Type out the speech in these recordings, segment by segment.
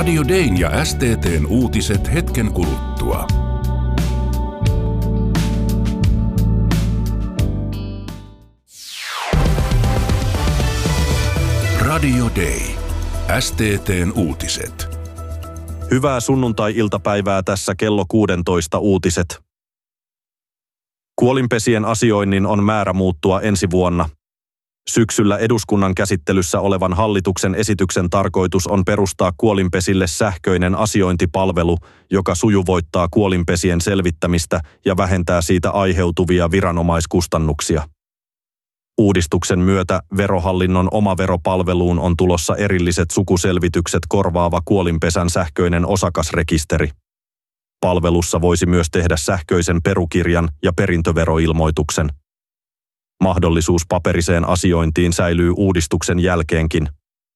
Radio Dayn ja STT:n uutiset hetken kuluttua. Radio Day. STT:n uutiset. Hyvää sunnuntai-iltapäivää, tässä kello 16 uutiset. Kuolinpesien asioinnin on määrä muuttua ensi vuonna. Syksyllä eduskunnan käsittelyssä olevan hallituksen esityksen tarkoitus on perustaa kuolinpesille sähköinen asiointipalvelu, joka sujuvoittaa kuolinpesien selvittämistä ja vähentää siitä aiheutuvia viranomaiskustannuksia. Uudistuksen myötä Verohallinnon omaveropalveluun on tulossa erilliset sukuselvitykset korvaava kuolinpesän sähköinen osakasrekisteri. Palvelussa voisi myös tehdä sähköisen perukirjan ja perintöveroilmoituksen. Mahdollisuus paperiseen asiointiin säilyy uudistuksen jälkeenkin.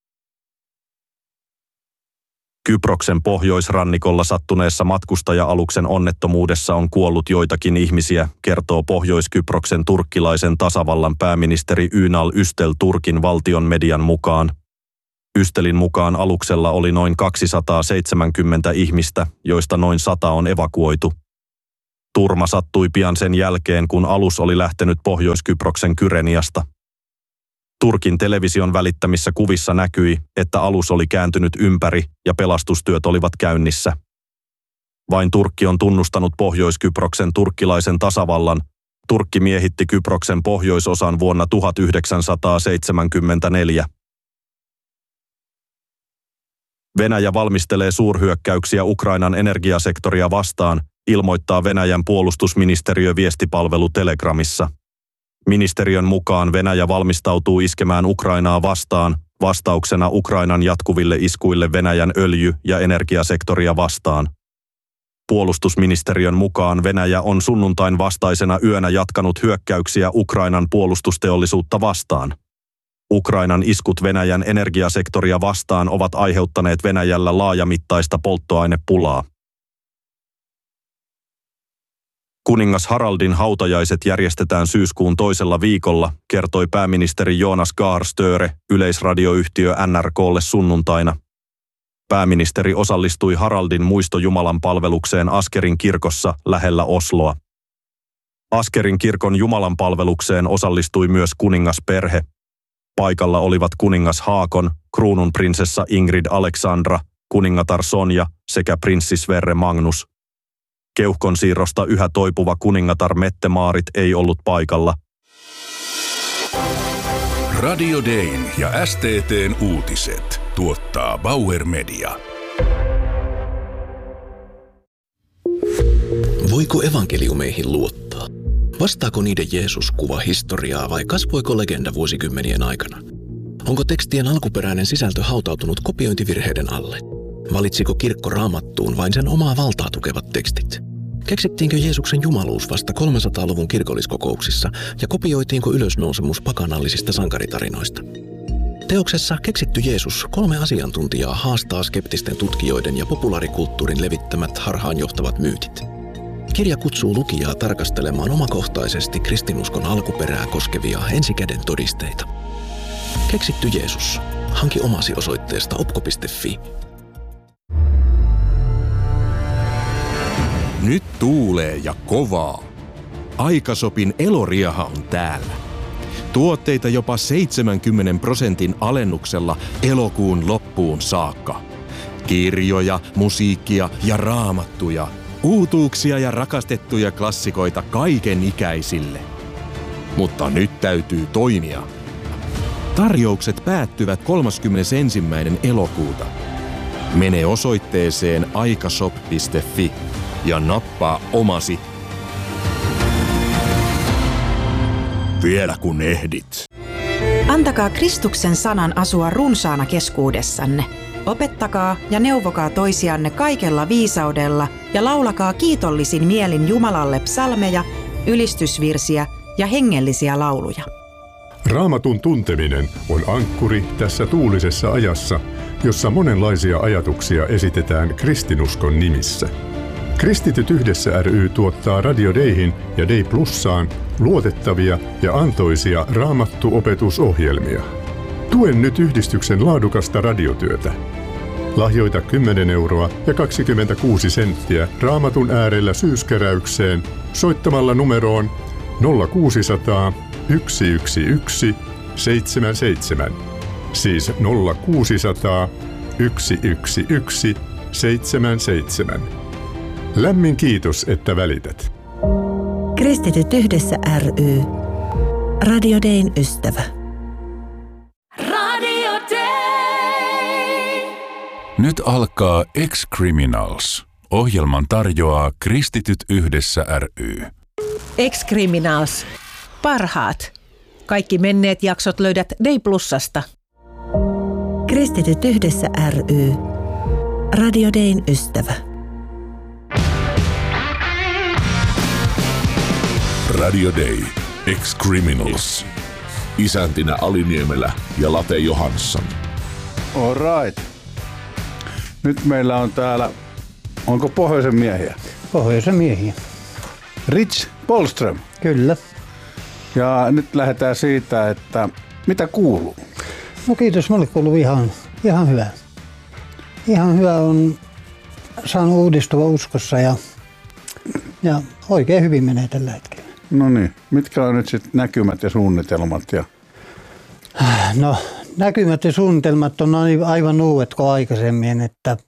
Kyproksen pohjoisrannikolla sattuneessa matkustaja-aluksen onnettomuudessa on kuollut joitakin ihmisiä, kertoo Pohjois-Kyproksen turkkilaisen tasavallan pääministeri Ünal Üstel Turkin valtion median mukaan. Üstelin mukaan aluksella oli noin 270 ihmistä, joista noin 100 on evakuoitu. Turma sattui pian sen jälkeen, kun alus oli lähtenyt Pohjois-Kyproksen Kyreniasta. Turkin television välittämissä kuvissa näkyi, että alus oli kääntynyt ympäri ja pelastustyöt olivat käynnissä. Vain Turkki on tunnustanut Pohjois-Kyproksen turkkilaisen tasavallan. Turkki miehitti Kyproksen pohjoisosan vuonna 1974. Venäjä valmistelee suurhyökkäyksiä Ukrainan energiasektoria vastaan, ilmoittaa Venäjän puolustusministeriö viestipalvelu Telegramissa. Ministeriön mukaan Venäjä valmistautuu iskemään Ukrainaa vastaan, vastauksena Ukrainan jatkuville iskuille Venäjän öljy- ja energiasektoria vastaan. Puolustusministeriön mukaan Venäjä on sunnuntain vastaisena yönä jatkanut hyökkäyksiä Ukrainan puolustusteollisuutta vastaan. Ukrainan iskut Venäjän energiasektoria vastaan ovat aiheuttaneet Venäjällä laajamittaista polttoainepulaa. Kuningas Haraldin hautajaiset järjestetään syyskuun toisella viikolla, kertoi pääministeri Jonas Gahr Støre yleisradioyhtiö NRK:lle sunnuntaina. Pääministeri osallistui Haraldin muistojumalan palvelukseen Askerin kirkossa lähellä Osloa. Askerin kirkon jumalanpalvelukseen osallistui myös kuningasperhe. Paikalla olivat kuningas Haakon, kruununprinsessa Ingrid Alexandra, kuningatar Sonja sekä prinssi Sverre Magnus. Keuhkon siirrosta yhä toipuva kuningatar Mette-Maarit ei ollut paikalla. Radio Dayn ja STT:n uutiset tuottaa Bauer Media. Voiko evankeliumeihin luottaa? Vastaako niiden Jeesus-kuva historiaa vai kasvoiko legenda vuosikymmenien aikana? Onko tekstien alkuperäinen sisältö hautautunut kopiointivirheiden alle? Valitsiko kirkko Raamattuun vain sen omaa valtaa tukevat tekstit? Keksittiinkö Jeesuksen jumaluus vasta 300-luvun kirkolliskokouksissa ja kopioitiinko ylösnousemus pakanallisista sankaritarinoista? Teoksessa Keksitty Jeesus 3 asiantuntijaa haastaa skeptisten tutkijoiden ja populaarikulttuurin levittämät harhaanjohtavat myytit. Kirja kutsuu lukijaa tarkastelemaan omakohtaisesti kristinuskon alkuperää koskevia ensikäden todisteita. Keksitty Jeesus. Hanki omasi osoitteesta opko.fi. Nyt tuulee ja kovaa. Aikasopin eloriaha on täällä. Tuotteita jopa 70% alennuksella elokuun loppuun saakka. Kirjoja, musiikkia ja raamattuja. Uutuuksia ja rakastettuja klassikoita kaiken ikäisille. Mutta nyt täytyy toimia. Tarjoukset päättyvät 31. elokuuta. Mene osoitteeseen aikashop.fi ja nappaa omasi. Vielä kun ehdit. Antakaa Kristuksen sanan asua runsaana keskuudessanne. Opettakaa ja neuvokaa toisianne kaikella viisaudella ja laulakaa kiitollisin mielin Jumalalle psalmeja, ylistysvirsiä ja hengellisiä lauluja. Raamatun tunteminen on ankkuri tässä tuulisessa ajassa, jossa monenlaisia ajatuksia esitetään kristinuskon nimissä. Kristityt yhdessä ry tuottaa Radio Dayhin ja Day Plussaan luotettavia ja antoisia raamattuopetusohjelmia. Tue nyt yhdistyksen laadukasta radiotyötä. Lahjoita 10 euroa ja 26 senttiä Raamatun äärellä syyskeräykseen soittamalla numeroon 0600 111 77. Siis 0600 111 77. Lämmin kiitos, että välität. Kristityt yhdessä ry. Radio Dayn ystävä. Radio Day. Nyt alkaa Ex-Criminals. Ohjelman tarjoaa Kristityt yhdessä ry. Ex-Criminals. Parhaat. Kaikki menneet jaksot löydät Day Plusasta. Kristityt yhdessä ry. Radio Dayn ystävä. Radio Day. Ex-Criminals. Isäntinä Aliniemelä ja Late Johansson. All right. Nyt meillä on täällä, onko pohjoisen miehiä? Pohjoisen miehiä. Rich Polström. Kyllä. Ja nyt lähdetään siitä, että mitä kuuluu? No kiitos, mulle kuuluu ihan hyvä. Ihan hyvä on saanut uudistua uskossa ja oikein hyvin menee tällä hetkellä. No niin, mitkä on nyt sitten näkymät ja suunnitelmat? No näkymät ja suunnitelmat on aivan uudet kuin aikaisemmin, että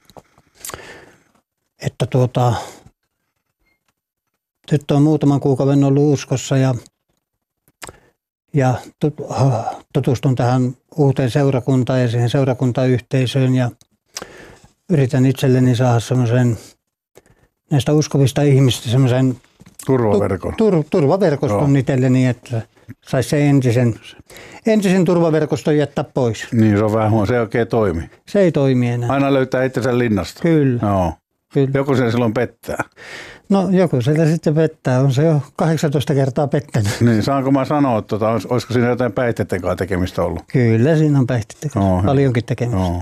nyt on muutaman kuukauden ollut uskossa ja tutustun tähän uuteen seurakuntaan ja siihen seurakuntayhteisöön ja yritän itselleni saada semmoisen näistä uskovista ihmistä semmoisen turvaverkoston itselleni, että saisi se entisen turvaverkoston jättää pois. Niin, se on vähän huono. Se ei oikein toimi. Se ei toimi enää. Aina löytää itsensä linnasta. Kyllä. Joo. Kyllä. Joku sen silloin pettää. No joku sieltä sitten pettää. On se jo 18 kertaa pettänyt. Niin, saanko mä sanoa, että olisiko siinä jotain päihteiden kanssa tekemistä ollut? Kyllä siinä on päihteiden kanssa. Paljonkin tekemistä. Joo.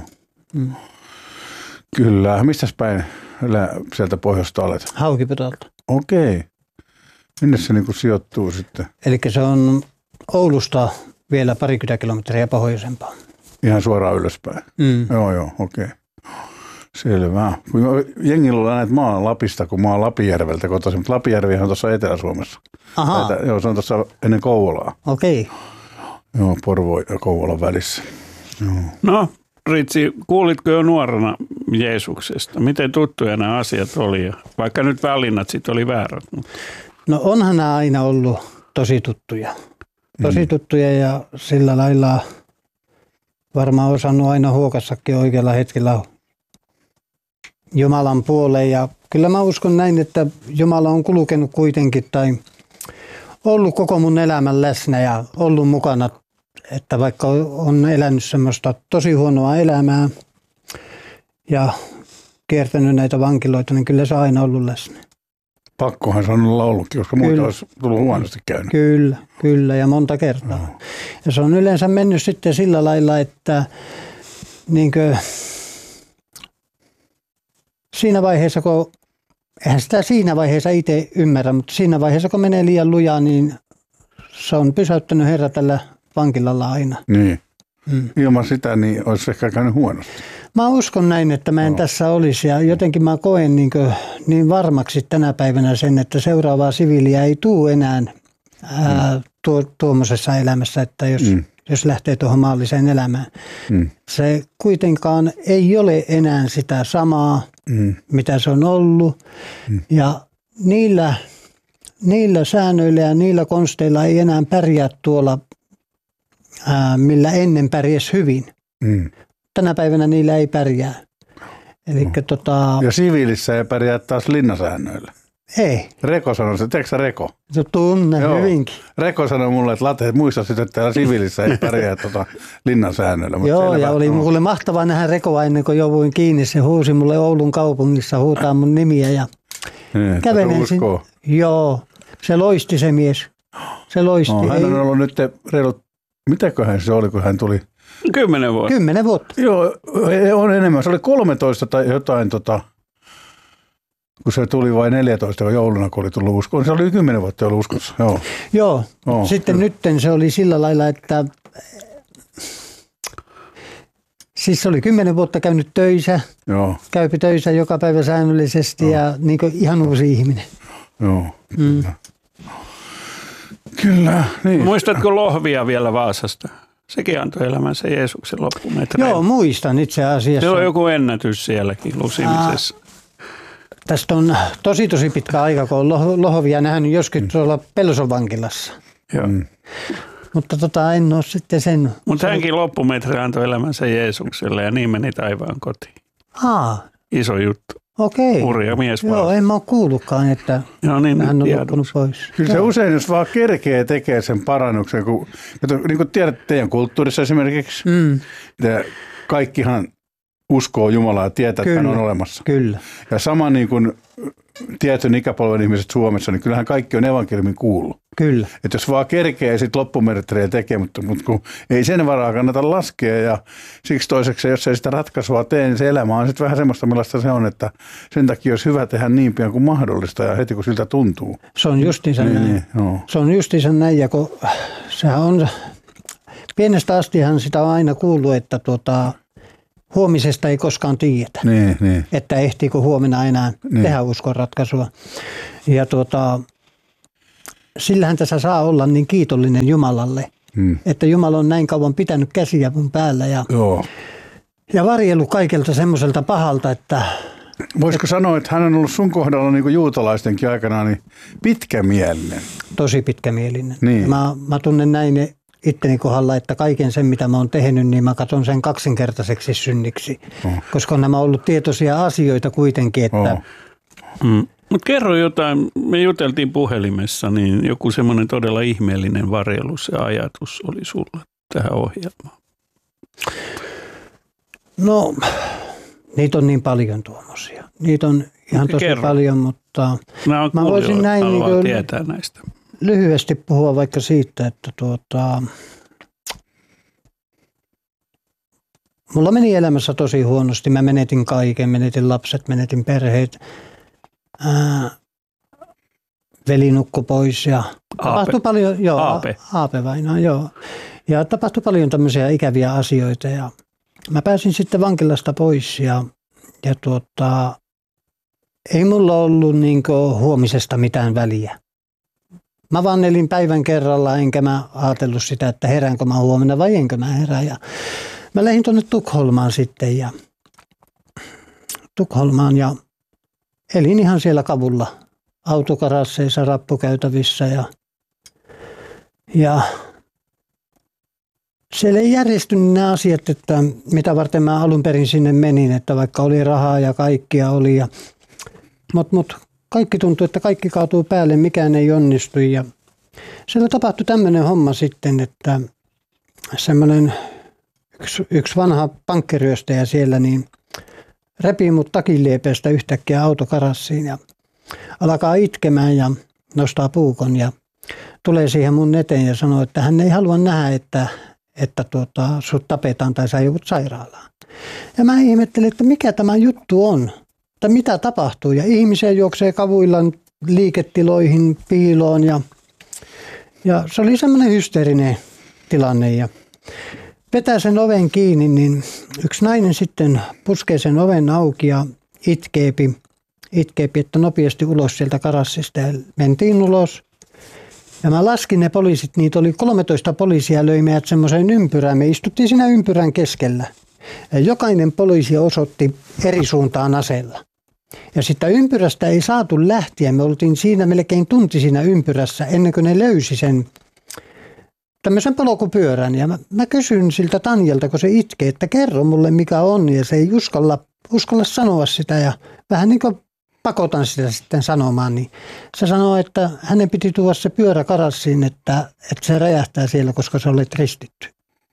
Kyllä. Mistäs päin sieltä pohjoista olet? Haukiputolta. Okei. Minne se niinku sijoittuu sitten? Eli se on Oulusta vielä 20 kilometriä pohjoisempaa. Ihan suoraan ylöspäin? Joo, okei. Selvä. Jengillä on aina, että mä oon Lapista, kun mä oon Lapijärveltä kotoisin, mutta Lapijärvi on tuossa Etelä-Suomessa. Ahaa. Joo, se on tuossa ennen Kouvolaa. Okei. Joo, Porvo ja Kouvolan välissä. Joo. No, Ritsi, kuulitko jo nuorena Jeesuksesta? Miten tuttuja nämä asiat oli? Vaikka nyt valinnat sitten oli väärät. Mutta. No onhan nämä aina ollut tosi tuttuja. Tosi tuttuja ja sillä lailla varmaan osannut aina huokassakin oikealla hetkellä Jumalan puoleen. Ja kyllä mä uskon näin, että Jumala on kulkenut kuitenkin tai ollut koko mun elämän läsnä ja ollut mukana. Että vaikka on elänyt semmoista tosi huonoa elämää ja kiertänyt näitä vankiloita, niin kyllä se on aina ollut läsnä. Pakkohan se on ollutkin, koska muuten olisi tullut huonosti käynyt. Kyllä ja monta kertaa. No. Ja se on yleensä mennyt sitten sillä lailla, että niinkö, siinä vaiheessa, kun eihän sitä siinä vaiheessa itse ymmärrä, mutta siinä vaiheessa, kun menee liian lujaa, niin se on pysäyttänyt Herra tällä vankilalla aina. Niin. Ilman sitä niin olisi ehkä käynyt huonosti. Mä uskon näin, että mä en tässä olisi ja jotenkin mä koen niin varmaksi tänä päivänä sen, että seuraavaa siviiliä ei tule enää tuommoisessa elämässä, että jos lähtee tuohon maalliseen elämään. Se kuitenkaan ei ole enää sitä samaa, mitä se on ollut ja niillä säännöillä ja niillä konsteilla ei enää pärjää tuolla, millä ennen pärjäsi hyvin. Tänä päivänä niillä ei pärjää. Ja siviilissä ei pärjää taas linnasäännöillä. Ei. Reko sanoi se, tiedätkö sä Reko? Tunnen hyvinkin. Reko sanoi mulle, että Late, muista sitten, että täällä siviilissä ei pärjää linnasäännöillä. Joo, ja oli mulle mahtavaa nähdä Rekoa ennen kuin jouduin kiinni. Se huusi mulle Oulun kaupungissa, huutaa mun nimiä ja kävelen sinne. Joo, se loisti se mies. Se loisti. Hän on ollut nyt reilut, mitäköhän se oli, kun hän tuli? 10 vuotta. 10 vuotta. Joo, on enemmän. Se oli 13 tai jotain, kun se tuli vain 14 jouluna, kun oli tullut uskoon. Se oli 10 vuotta ollut uskossa. Joo. Sitten nytten se oli sillä lailla, että Siis se oli 10 vuotta käynyt töissä. Joo. Käypi töissä joka päivä säännöllisesti ja niin kuin ihan uusi ihminen. Joo. Kyllä. Niin. Muistatko Lohvia vielä Vaasasta? Sekin antoi elämänsä Jeesuksen loppumetreillä. Joo, muistan itse asiassa. Siellä on joku ennätys sielläkin lusimisessa. Tästä on tosi pitkä aika, kun on Lohvia nähnyt joskin tuolla Pelson vankilassa. Joo. Mutta en ole sitten sen. Mutta hänkin loppumetri antoi elämänsä Jeesukselle ja niin meni taivaan kotiin. Iso juttu. Okei. Hurja mies. Joo, en mä ole kuullukaan, että hän on loppunut pois. Kyllä se usein, jos vaan kerkee tekee sen parannuksen, kun, niin kuin tiedät teidän kulttuurissa esimerkiksi, kaikkihan uskoo Jumalaa ja tietää, että hän on olemassa. Kyllä. Ja sama niin kuin tietyn ikäpolven ihmiset Suomessa, niin kyllähän kaikki on evankeliumin kuullut. Kyllä. Että jos vaan kerkee sitten loppumetriä tekee, mutta kun ei sen varaa kannata laskea ja siksi toiseksi, jos ei sitä ratkaisua tee, niin se elämä on sitten vähän semmoista, millaista se on, että sen takia olisi hyvä tehdä niin pian kuin mahdollista ja heti kun siltä tuntuu. Se on justiinsa näin. Se on justiinsa näin ja kun sehän on, pienestä astihan sitä on aina kuullut, että huomisesta ei koskaan tiedetä, että ehtiikö huomenna enää tehdä uskonratkaisua. Ja sillähän tässä saa olla niin kiitollinen Jumalalle, että Jumala on näin kauan pitänyt käsiä mun päällä ja varjellut kaikelta semmoiselta pahalta, että... Voisiko sanoa, että hän on ollut sun kohdalla niin kuin juutalaistenkin aikana niin pitkämielinen? Tosi pitkämielinen. Niin. Mä tunnen näin itteni kohdalla, että kaiken sen, mitä mä oon tehnyt, niin mä katson sen kaksinkertaiseksi synniksi. Koska on nämä ollut tietoisia asioita kuitenkin, että... Mutta kerro jotain, me juteltiin puhelimessa, niin joku semmoinen todella ihmeellinen varjelus ja ajatus oli sulla tähän ohjelmaan. No, niitä on niin paljon tuommoisia. Niitä on ihan tosi paljon, mutta mä voisin näin tietää näistä. Lyhyesti puhua vaikka siitä, että mulla meni elämässä tosi huonosti. Mä menetin kaiken, menetin lapset, menetin perheet. Veli nukkui pois ja tapahtui paljon, Aape vainaa, joo. Ja tapahtui paljon tämmöisiä ikäviä asioita ja mä pääsin sitten vankilasta pois ja ei mulla ollut huomisesta mitään väliä. Mä vaan elin päivän kerralla, enkä mä ajatellut sitä, että heräänkö mä huomenna vai enkö mä herää. Ja mä lähdin tuonne Tukholmaan sitten ja elin ihan siellä kavulla autokarasseissa, rappukäytävissä ja siellä ei järjestynyt nämä asiat, että mitä varten mä alun perin sinne menin, että vaikka oli rahaa ja kaikkia oli. Mutta kaikki tuntui, että kaikki kaatuu päälle, mikään ei onnistu. Ja siellä tapahtui tämmöinen homma sitten, että semmoinen yksi vanha pankkiryöstäjä siellä niin repii mut takinliepeestä yhtäkkiä autokarassiin ja alkaa itkemään ja nostaa puukon ja tulee siihen mun eteen ja sanoo, että hän ei halua nähdä, että sut tapetaan tai sä joudut sairaalaan. Ja mä ihmettelin, että mikä tämä juttu on, että mitä tapahtuu. Ja ihmisiä juoksee kavuilla liiketiloihin, piiloon ja se oli semmoinen hysteerinen tilanne. Ja vetää sen oven kiinni, niin yksi nainen sitten puskee sen oven auki ja itkeepi, että nopeasti ulos sieltä karassista ja mentiin ulos. Ja mä laskin ne poliisit, niitä oli 13 poliisia, löi meidät semmoiseen ympyrään. Me istuttiin siinä ympyrän keskellä. Ja jokainen poliisi osoitti eri suuntaan aseella. Ja sitä ympyrästä ei saatu lähteä. Me oltiin siinä melkein tunti siinä ympyrässä ennen kuin ne löysi sen tämmöisen polkupyörän. Ja mä kysyin siltä Tanjalta, kun se itkee, että kerro mulle mikä on. Ja se ei uskalla sanoa sitä ja vähän niin kuin pakotan sitä sitten sanomaan, niin se sanoo, että hänen piti tuoda se pyörä karassiin, että se räjähtää siellä, koska se oli ristitty.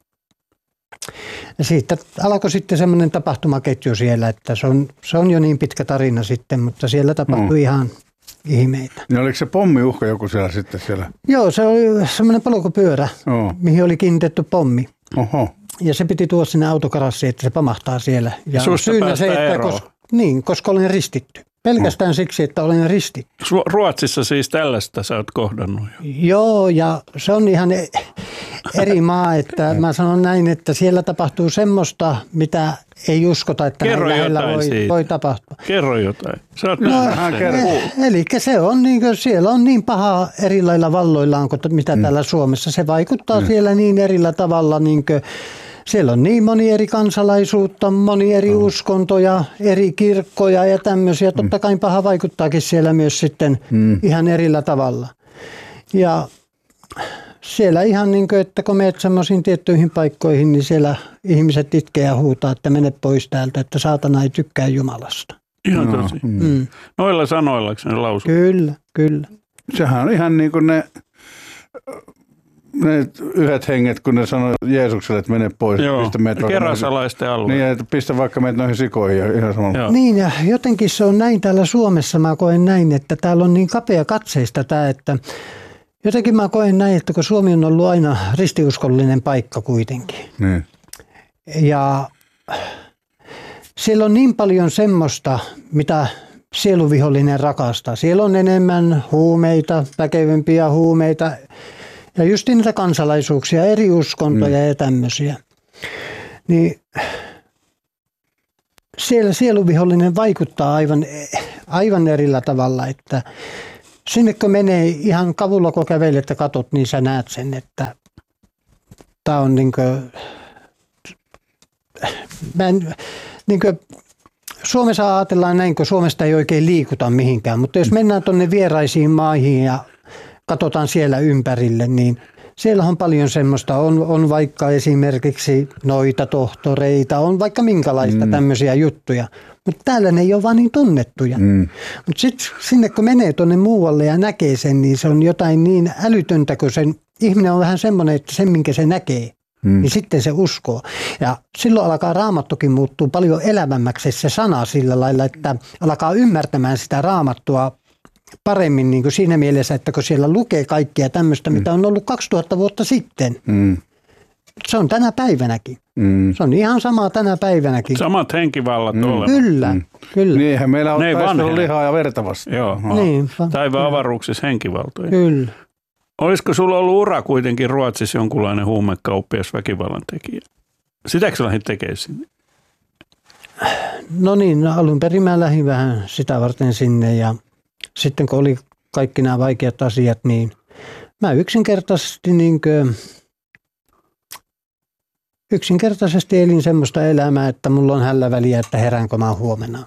Ja siitä alkoi sitten semmoinen tapahtumaketju siellä, että se on jo niin pitkä tarina sitten, mutta siellä tapahtui ihan ihmeitä. Ja oliko se pommiuhka joku siellä sitten siellä? Joo, se oli semmoinen polkupyörä, mihin oli kiinnitetty pommi. Oho. Ja se piti tuoda sinne autokarassiin, että se pamahtaa siellä. Ja susta syynä se, että koska olen ristitty. Pelkästään siksi, että olen ristitty. Ruotsissa siis tällaista sä oot kohdannut jo. Joo, ja se on ihan eri maa, että mä sanon näin, että siellä tapahtuu semmoista, mitä ei uskota, että näin lähellä voi tapahtua. Kerro jotain. Eli se on siellä on niin paha eri lailla valloillaan kuin mitä täällä Suomessa. Se vaikuttaa siellä niin erillä tavalla, siellä on niin moni eri kansalaisuutta, moni eri uskontoja, eri kirkkoja ja tämmöisiä. Totta kai paha vaikuttaakin siellä myös sitten ihan erillä tavalla. Ja siellä ihan että kun menet semmoisiin tiettyihin paikkoihin, niin siellä ihmiset itkee ja huutaa, että mene pois täältä, että saatana ei tykkää Jumalasta. Ihan tosi. Noilla sanoilla ne lausuu. Kyllä. Sehän on ihan niin kuin ne yhdet henget, kun ne sanoo Jeesukselle, että mene pois. Joo, kerasalaisten alueelle. Niin, että pistä vaikka meitä noihin sikoihin ja ihan samalla. Niin, ja jotenkin se on näin täällä Suomessa, mä koen näin, että täällä on niin kapea katseista tämä, että jotenkin mä koen näin, että kun Suomi on ollut aina ristiuskollinen paikka kuitenkin. Niin. Ja siellä on niin paljon semmoista, mitä sieluvihollinen rakastaa. Siellä on enemmän huumeita, väkevämpiä huumeita ja just niitä kansalaisuuksia, eri uskontoja ja tämmöisiä. Niin siellä sieluvihollinen vaikuttaa aivan erillä tavalla, että sinne kun menee ihan kavulla, kun kävelet ja katot, niin sä näet sen, että tää on Suomessa ajatellaan näin, kun Suomesta ei oikein liikuta mihinkään, mutta jos mennään tuonne vieraisiin maihin ja katsotaan siellä ympärille, niin siellä on paljon semmoista, on vaikka esimerkiksi noita tohtoreita, on vaikka minkälaista tämmöisiä juttuja, mutta täällä ne ei ole vaan niin tunnettuja. Mutta sitten sinne kun menee tuonne muualle ja näkee sen, niin se on jotain niin älytöntä, kun sen ihminen on vähän semmoinen, että sen minkä se näkee, niin sitten se uskoo. Ja silloin alkaa Raamattukin muuttuu paljon elävämmäksi se sana sillä lailla, että alkaa ymmärtämään sitä Raamattua paremmin niin kuin siinä mielessä, että kun siellä lukee kaikkea tämmöistä, mitä on ollut 2000 vuotta sitten. Se on tänä päivänäkin. Se on ihan sama tänä päivänäkin. Samat henkivallat olevat. Kyllä. Niinhän meillä on taistelu lihaa ja verta vastaan. Joo. Niin, taivaan avaruuksissa henkivaltoja. Kyllä. Olisiko sulla ollut ura kuitenkin Ruotsissa jonkunlainen huumekauppias väkivallan tekijä? Sitäkö sä lähdit tekemään sinne? No niin, alun perin mä lähdin vähän sitä varten sinne ja sitten kun oli kaikki nämä vaikeat asiat, niin mä yksinkertaisesti elin semmoista elämää, että mulla on hällä väliä, että heräänkö mä huomenna.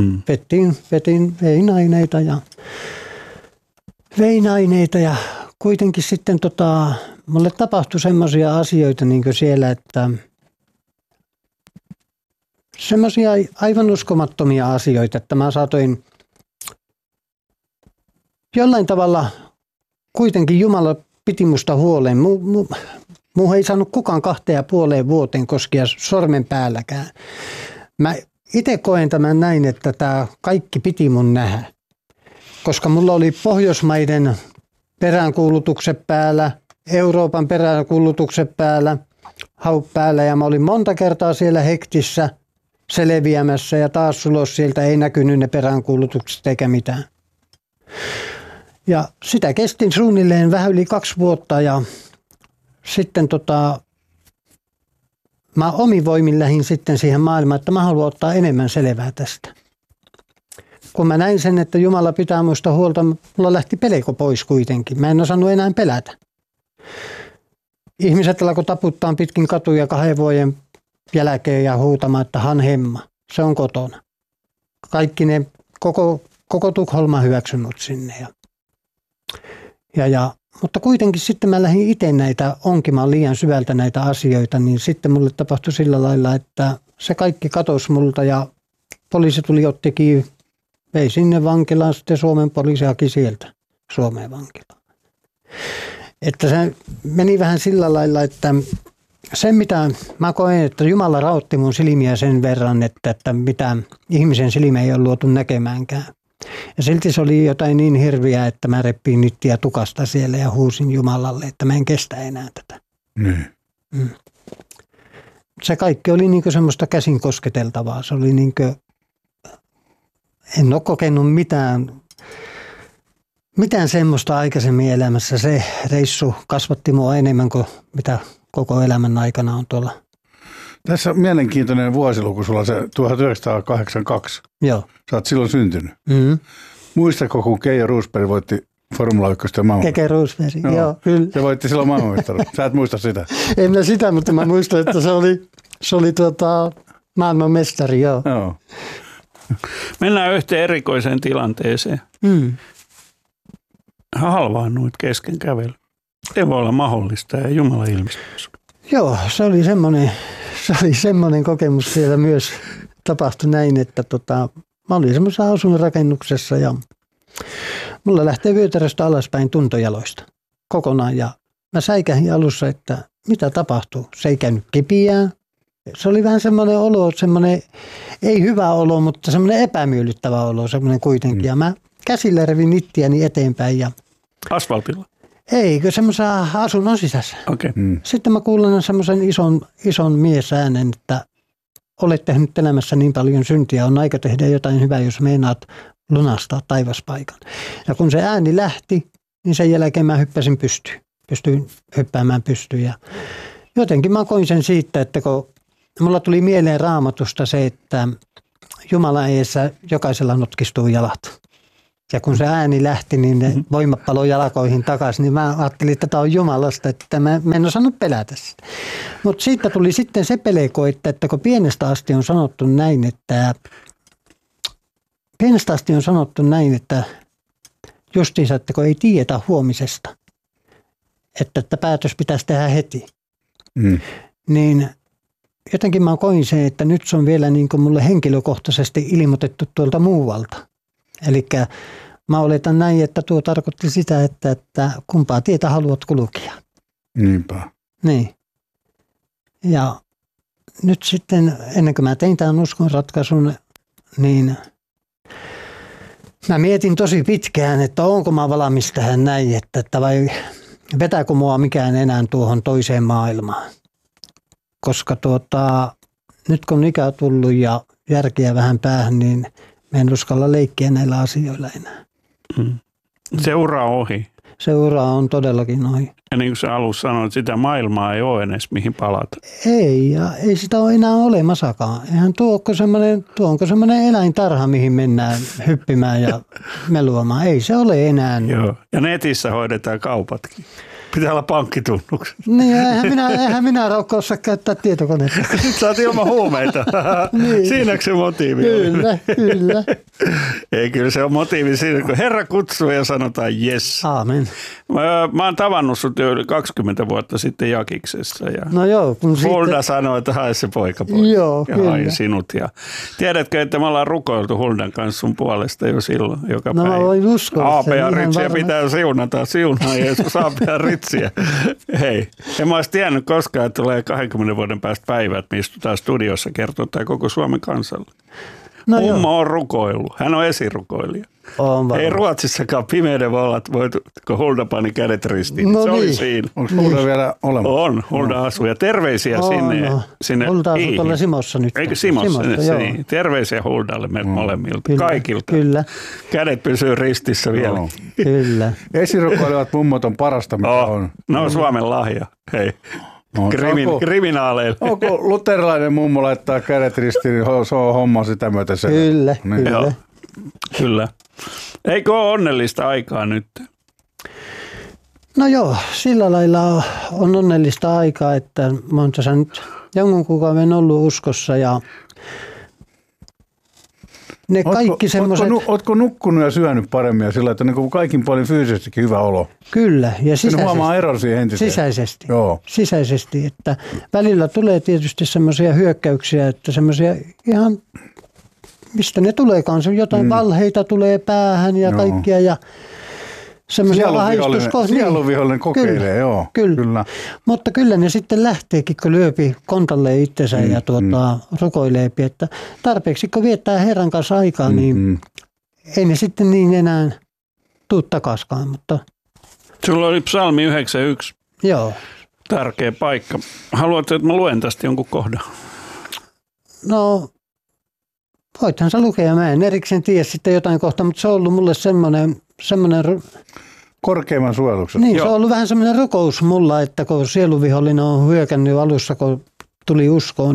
Vein aineita ja kuitenkin sitten mulle tapahtui semmoisia asioita niin kuin siellä, että semmoisia aivan uskomattomia asioita, että mä saatoin jollain tavalla kuitenkin Jumala piti musta huolen. Muu ei saanut kukaan 2,5 vuoteen koskea sormen päälläkään. Mä itse koen tämän näin, että tämä kaikki piti mun nähdä. Koska mulla oli Pohjoismaiden peräänkuulutukset päällä, Euroopan peräänkuulutukset päällä, haut päällä ja mä olin monta kertaa siellä hektissä selviämässä ja taas ulos sieltä ei näkynyt ne peräänkuulutukset eikä mitään. Ja sitä kestin suunnilleen vähän yli 2 vuotta ja sitten mä omin voimin lähdin sitten siihen maailmaan, että mä haluan ottaa enemmän selvää tästä. Kun mä näin sen, että Jumala pitää musta huolta, mulla lähti pelko pois kuitenkin. Mä en osannut enää pelätä. Ihmiset alkoi taputtaa pitkin katuja 2 vuoden jälkeen ja huutamaan, että hanhemma, se on kotona. Kaikki ne, koko Tukholma hyväksyi mut sinne. Mutta kuitenkin sitten mä lähdin itse näitä onkimaan liian syvältä näitä asioita, niin sitten mulle tapahtui sillä lailla, että se kaikki katosi multa ja poliisi tuli ottikin, vei sinne vankilaan, sitten Suomen poliisi haki sieltä Suomeen vankilaan. Että se meni vähän sillä lailla, että se mitä mä koen, että Jumala rauhoitti mun silmiä sen verran, että mitä ihmisen silmä ei ole luotu näkemäänkään. Ja silti se oli jotain niin hirviää, että mä reppiin nyttiä tukasta siellä ja huusin Jumalalle, että mä en kestä enää tätä. Se kaikki oli niin kuin semmoista käsin kosketeltavaa. Se oli niin kuin, en ole kokenut mitään semmoista aikaisemmin elämässä. Se reissu kasvatti mua enemmän kuin mitä koko elämän aikana on tuolla. Tässä on mielenkiintoinen vuosiluku, sulla on se 1982. Joo. Sä oot silloin syntynyt. Mm-hmm. Muistatko, kun Keijo Roosberg voitti Formula 1 ja maailman? Keke Roosberg, joo, kyllä. Se voitti silloin maailmanmestaruus. Sä et muista sitä. En mä sitä, mutta mä muistan, että se oli maailmanmestari, joo. Mennään yhteen erikoiseen tilanteeseen. Halvaannuit kesken kävely. Se voi olla mahdollista ja Jumala ilmestyi. Joo, se oli semmoinen kokemus siellä myös. Tapahtui näin, että mä olin semmoisessa asuinrakennuksessa ja mulla lähtee vyötäröstä alaspäin tuntojaloista kokonaan ja mä säikähin alussa, että mitä tapahtuu. Se ei käynyt kipiään. Se oli vähän semmoinen olo, semmoinen ei hyvä olo, mutta semmoinen epämiellyttävä olo, semmoinen kuitenkin. Ja mä käsillä revin ittiäni eteenpäin. Ja asfaltilla? Eikö semmoisessa asunnon sisässä. Okay. Sitten mä kuulen semmoisen ison miesäänen, että olet tehnyt elämässä niin paljon syntiä, on aika tehdä jotain hyvää, jos meinaat lunastaa taivaspaikan. Ja kun se ääni lähti, niin sen jälkeen mä hyppäsin pystyyn. Pystyin hyppäämään pystyyn. Ja jotenkin mä koin sen siitä, että kun mulla tuli mieleen Raamatusta se, että Jumalan edessä jokaisella notkistuu jalat. Ja kun se ääni lähti, niin ne voimat paloi jalkoihin takaisin, niin mä ajattelin, että tämä on Jumalasta, että mä en osannut pelätä sitä. Mutta siitä tuli sitten se peleko, että kun pienestä asti on sanottu näin, että justiinsa, että kun ei tiedetä huomisesta, että päätös pitäisi tehdä heti, niin jotenkin mä koin sen, että nyt se on vielä niin kuin mulle henkilökohtaisesti ilmoitettu tuolta muualta. Eli mä oletan näin, että tuo tarkoitti sitä, että kumpaa tietä haluat kulkea. Niinpä. Niin. Ja nyt sitten, ennen kuin mä tein tämän uskonratkaisun, niin mä mietin tosi pitkään, että onko mä valmis tähän näin, että vai vetääkö mua mikään enää tuohon toiseen maailmaan. Koska nyt kun ikä tullut ja järkeä vähän päähän, niin mä en uskalla leikkiä näillä asioilla enää. Seura on ohi. Seura on todellakin ohi. Ja niin kuin sä alussa sanoit, sitä maailmaa ei ole edes mihin palata. Ei, ja ei sitä ole enää olemassakaan. Eihän onko semmoinen eläintarha, mihin mennään hyppimään ja meluamaan. Ei se ole enää. Joo, ja netissä hoidetaan kaupatkin. Pitää olla pankkitunnukset. Niin, eihän minä osaa käyttää tietokonetta. Nyt sä oot ilman huumeita. Niin. Siinäkö se motiivi Kyllä. Ei, kyllä se on motiivi siinä, kun Herra kutsuu ja sanotaan yes. Aamen. Mä oon tavannut sut jo yli 20 vuotta sitten Jakiksessa. Ja no joo. Hulda sanoi, että hae se poika pois. Joo, ja kyllä. hain sinut. Ja tiedätkö, että me ollaan rukoiltu Huldan kanssa sun puolesta jo silloin joka päivä. No mä voin uskoa. Aape ja Ritsiä pitää siunata. Siunaa Jeesus Aape ja Ritsiä. Hei, en mä olisi tiennyt koskaan, että tulee 20 vuoden päästä päivät, me istutaan studiossa kertoo tämä koko Suomen kansalle. No Mummo on rukoillut. Hän on esirukoilija. Ei Ruotsissakaan pimeyden voi olla, kun Hulda pani kädet ristiin. No se niin. oli siinä. Onko Hulda vielä olemassa? On, Hulda asuu. Ja terveisiä sinne. Hulda asuu tuolla Simossa nyt. Eikö Simossa? Niin. Terveisiä Huldalle meiltä molemmilta. Kyllä, kaikilta. Kyllä. Kädet pysyy ristissä vielä. Kyllä. Esirukoilevat mummot on parasta, mitä on. No Suomen lahja. Hei. Kriminaaleille. Onko luterilainen mummo laittaa kädet ristiin, niin se on homma sitä myöten. Kyllä, niin. kyllä. Kyllä. Eikö ole onnellista aikaa nyt? No joo, sillä lailla on onnellista aikaa, että mä oon tässä nyt jonkun kuukauden ollut uskossa ja ne kaikki semmoiset... Ootko nukkunut ja syönyt paremmin ja sillä, että niin kaikin puolin fyysisestikin hyvä olo? Kyllä. Ja sisäisesti. Huomaa eron siihen entiseen. Sisäisesti. Joo. Sisäisesti, että välillä tulee tietysti semmoisia hyökkäyksiä, että semmoisia ihan, mistä ne tuleekaan, jotain valheita tulee päähän ja kaikkia ja semmoisia ahdistuskohtia. Sieluvihollinen kokeilee, joo. Kyllä. Mutta kyllä ne sitten lähteekin, kun lyöpi kontalleen itsensä ja rukoileepi, että tarpeeksi kun viettää Herran kanssa aikaa, niin ei ne sitten niin enää tuu takaskaan. Mutta... Sulla oli psalmi 91. Joo. Tärkeä paikka. Haluatko, että mä luen tästä jonkun kohdan? No, voithan sä lukea. Mä en erikseen tiedä sitten jotain kohtaa, mutta se on ollut mulle semmoinen semmoinen... Korkeimman suojeluksen. Niin, se on ollut vähän semmoinen rukous mulla, että kun sieluvihollinen on hyökännyt alussa, kun tuli uskoon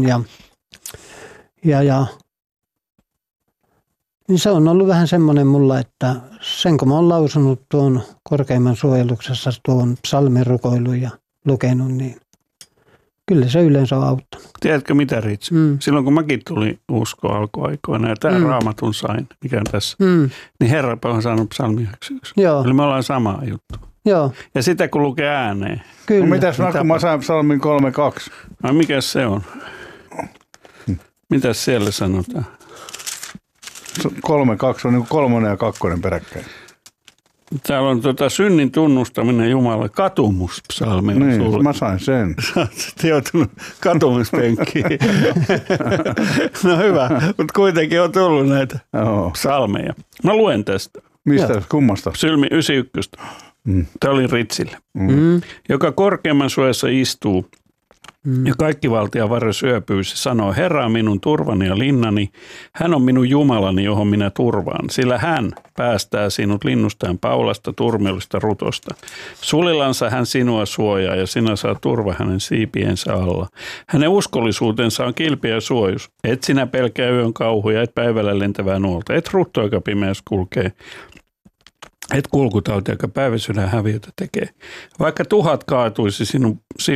niin se on ollut vähän semmoinen mulla, että sen kun mä oon lausunut tuon korkeimman suojeluksessa tuon psalmin rukoilun ja lukenut, niin kyllä se yleensä on auttanut. Tiedätkö mitä, Ritsi? Silloin kun mäkin tulin uskoon alkuaikoina ja tämän raamatun sain, mikä on tässä, niin Herrapa on saanut psalmi 1. Eli me ollaan samaa juttu. Joo. Ja sitä kun lukee ääneen. Kyllä. No mitäs kun mä sain psalmin 3.2? No mikäs se on? Mitäs siellä sanotaan? 3.2 on niin kuin 3 ja 2 peräkkäin. Täällä on synnin tunnustaminen Jumalalle, katumuspsalmi. Niin, mä sain sen. Sä oot sitten joutunut katumuspenkkiin. No hyvä, mutta kuitenkin on tullut näitä psalmeja. Mä luen tästä. Mistä, kummasta? Psalmi 91. Tämä oli Ritsille. Joka korkeamman suojassa istuu ja kaikki valtia varjo syöpyy, se sanoo, Herra on minun turvani ja linnani, hän on minun Jumalani, johon minä turvaan, sillä hän päästää sinut linnustaan paulasta, turmelista rutosta. Sulillansa hän sinua suojaa ja sinä saat turva hänen siipiensä alla. Hänen uskollisuutensa on kilpi ja suojus. Et sinä pelkää yön kauhuja, et päivällä lentävää nuolta, et rutto, joka pimeys kulkee. Et kulkutauti, joka päiväsydän häviötä tekee. Vaikka 1000 kaatuisi sinun